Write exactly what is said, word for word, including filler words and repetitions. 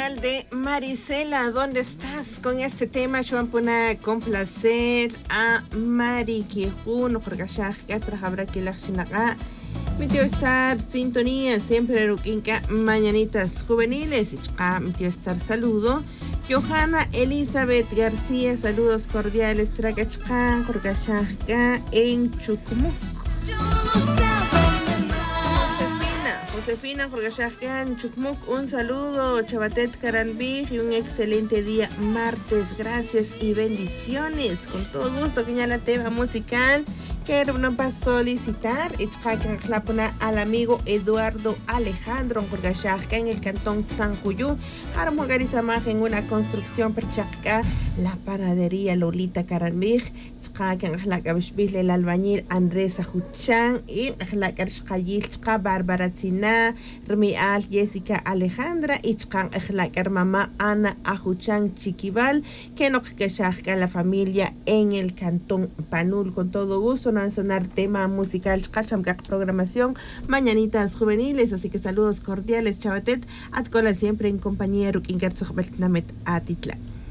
musical de Marisela. ¿Dónde estás con este tema? Chuampuna, complacer a Mari Quijun, Jorgashah, Gatra, Habra, Kilachinaga. Mi tío estar sintonía, siempre Ruquinca, mañanitas juveniles. Ichka, mi tío estar saludo. Johanna Elizabeth García, saludos cordiales. Tragachka, Jorgashah, en Chucumuc. Josefina Jorgashahkan Chukmuk, un saludo. Chavatet Caranbij y un excelente día martes. Gracias y bendiciones. Con todo gusto, que ya la tema musical. Quiero no para solicitar al amigo Eduardo Alejandro Jorgashahka en el cantón Tzanjuyú. Armogarizamaj en una construcción perchacca. La panadería Lolita Caranbij. El albañil Andrés Ajuchan y la Karshkayil Bárbara Tzina, Rmial Jessica Alejandra, Ichkan Ejlakar Mamá Ana Ajuchan Chiquival, que nos quechajca la familia en el cantón Panul. Con todo gusto, no van a sonar tema musical, programación, mañanitas juveniles, así que saludos cordiales, Chavatet, Atcola siempre en compañía Rukingar Sohbeltnamet Atitla.